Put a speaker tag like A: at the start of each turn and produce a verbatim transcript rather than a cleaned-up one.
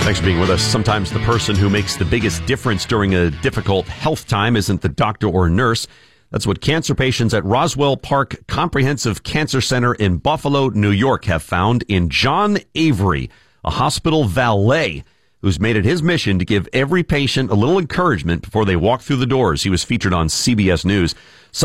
A: Thanks for being with us. Sometimes the person who makes the biggest difference during a difficult health time isn't the doctor or nurse. That's what cancer patients at Roswell Park Comprehensive Cancer Center in Buffalo, New York have found in John Avery, a hospital valet who's made it his mission to give every patient a little encouragement before they walk through the doors. He was featured on C B S News.